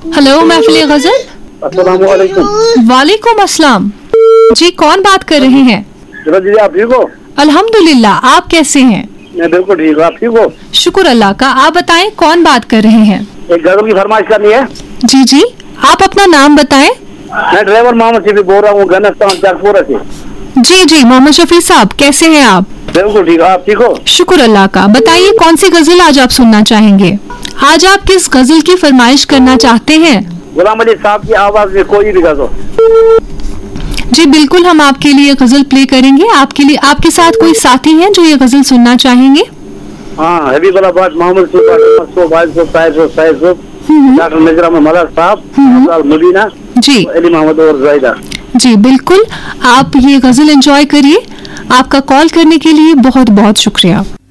Hello महफिल गजल। अस्सलाम वालेकुम। वालेकुम अस्सलाम। जी कौन बात कर रहे हैं? दीदी आप ठीक हो? अल्हम्दुलिल्लाह, आप कैसे हैं? मैं बिल्कुल ठीक हूँ, आप ठीक हो? शुक्र अल्लाह का। आप बताएं कौन बात कर रहे हैं? एक गजल की फरमाइश करनी है। जी जी, आप अपना नाम बताएं। मैं ड्राइवर मोहम्मद शफी बोल रहा हूँ घनस्तान चाकपुरा से। जी जी मोहम्मद शफी साहब, कैसे हैं आप? बिल्कुल ठीक, आप ठीक हो? शुक्र अल्लाह का। बताइए कौन सी गजल आज आप सुनना चाहेंगे? आज आप किस गजल की फरमाइश करना चाहते हैं? गुलाम अली साहब की आवाज में कोई भी गजल। जी बिल्कुल, हम आपके लिए गजल प्ले करेंगे। आपके लिए आपके साथ कोई साथी हैं जो ये गजल सुनना चाहेंगे? हाँ, हबीबुल्लाह मोहम्मद डॉक्टर मिजरा मलक साहब, मुबीना जी अली मोहम्मद और जायदा। जी बिल्कुल, आप ये गजल एंजॉय करिए। आपका कॉल करने के लिए बहुत बहुत शुक्रिया।